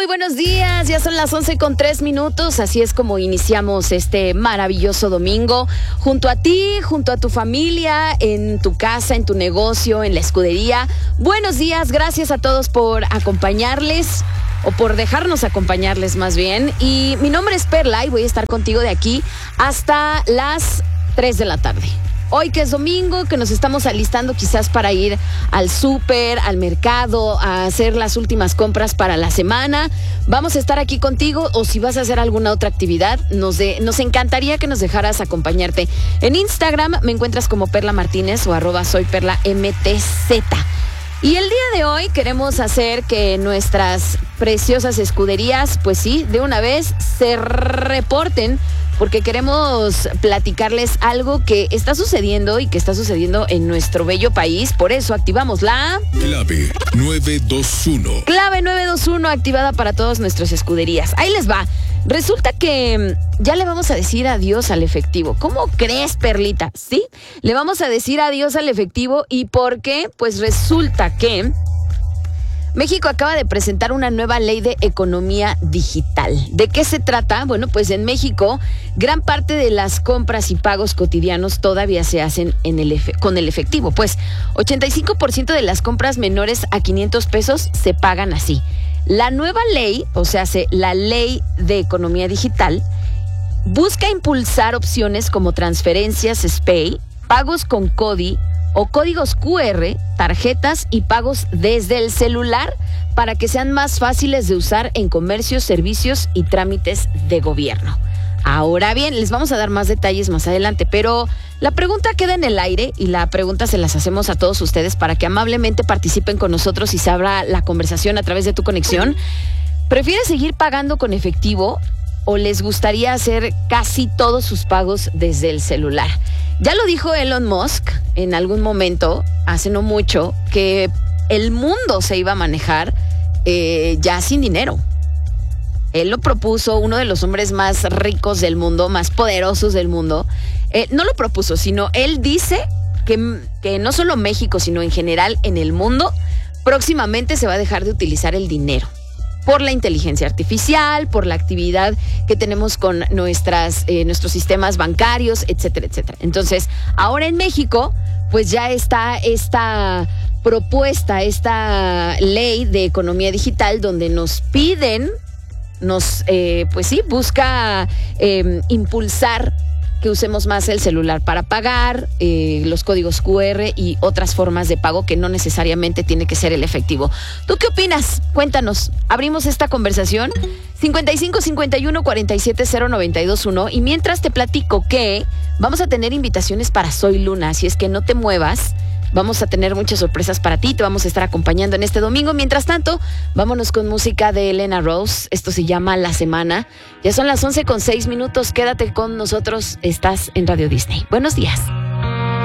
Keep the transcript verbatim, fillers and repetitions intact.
buenos días, ya son las once con tres minutos, así es como iniciamos este maravilloso domingo, junto a ti, junto a tu familia, en tu casa, en tu negocio, en la escudería. Buenos días, gracias a todos por acompañarles, o por dejarnos acompañarles más bien, y mi nombre es Perla y voy a estar contigo de aquí hasta las tres de la tarde. Hoy que es domingo, que nos estamos alistando quizás para ir al súper, al mercado, a hacer las últimas compras para la semana. Vamos a estar aquí contigo, o si vas a hacer alguna otra actividad, nos, de, nos encantaría que nos dejaras acompañarte. En Instagram me encuentras como Perla Martínez o arroba soy Perla M T Z. Y el día de hoy queremos hacer que nuestras preciosas escuderías, pues sí, de una vez se reporten, porque queremos platicarles algo que está sucediendo y que está sucediendo en nuestro bello país. Por eso activamos la... Clave nueve dos uno. Clave nueve dos uno activada para todas nuestras escuderías. Ahí les va. Resulta que ya le vamos a decir adiós al efectivo. ¿Cómo crees, Perlita? ¿Sí? Le vamos a decir adiós al efectivo. ¿Y por qué? Pues resulta que México acaba de presentar una nueva ley de economía digital. ¿De qué se trata? Bueno, pues en México, gran parte de las compras y pagos cotidianos todavía se hacen en el efe- con el efectivo. Pues ochenta y cinco por ciento de las compras menores a quinientos pesos se pagan así. La nueva ley, o sea, la ley de economía digital, busca impulsar opciones como transferencias S P A Y, pagos con CODI o códigos Q R, tarjetas y pagos desde el celular para que sean más fáciles de usar en comercios, servicios y trámites de gobierno. Ahora bien, les vamos a dar más detalles más adelante, pero la pregunta queda en el aire y la pregunta se las hacemos a todos ustedes para que amablemente participen con nosotros y se abra la conversación a través de tu conexión. ¿Prefieres seguir pagando con efectivo o les gustaría hacer casi todos sus pagos desde el celular? Ya lo dijo Elon Musk en algún momento, hace no mucho, que el mundo se iba a manejar eh, ya sin dinero. Él lo propuso, uno de los hombres más ricos del mundo, más poderosos del mundo. Eh, no lo propuso, sino él dice que, que no solo México, sino en general en el mundo, próximamente se va a dejar de utilizar el dinero. Por la inteligencia artificial, por la actividad que tenemos con nuestras, eh, nuestros sistemas bancarios, etcétera, etcétera. Entonces, ahora en México, pues ya está esta propuesta, esta ley de economía digital donde nos piden, nos, eh, pues sí, busca eh, impulsar que usemos más el celular para pagar, eh, los códigos Q R y otras formas de pago que no necesariamente tiene que ser el efectivo. ¿Tú qué opinas? Cuéntanos. Abrimos esta conversación. cincuenta y cinco cincuenta y uno cuarenta y siete cero noventa y dos uno. Y mientras te platico que vamos a tener invitaciones para Soy Luna, así es que no te muevas. Vamos a tener muchas sorpresas para ti, te vamos a estar acompañando en este domingo. Mientras tanto, vámonos con música de Elena Rose. Esto se llama La Semana. Ya son las once con seis minutos. Quédate con nosotros. Estás en Radio Disney. Buenos días.